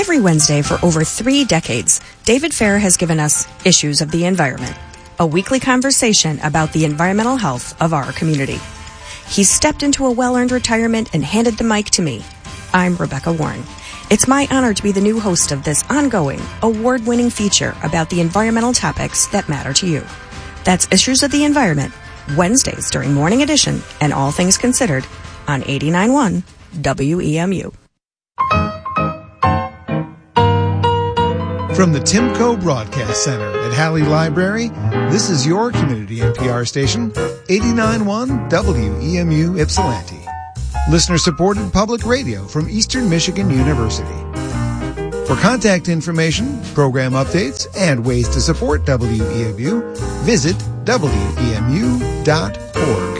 Every Wednesday for over 3 decades, David Fair has given us Issues of the Environment, a weekly conversation about the environmental health of our community. He's stepped into a well-earned retirement and handed the mic to me. I'm Rebecca Warren. It's my honor to be the new host of this ongoing, award-winning feature about the environmental topics that matter to you. That's Issues of the Environment, Wednesdays during Morning Edition and All Things Considered on 89.1 WEMU. From the Timco Broadcast Center at Halley Library, this is your community NPR station, 89.1 WEMU Ypsilanti. Listener-supported public radio from Eastern Michigan University. For contact information, program updates, and ways to support WEMU, visit WEMU.org.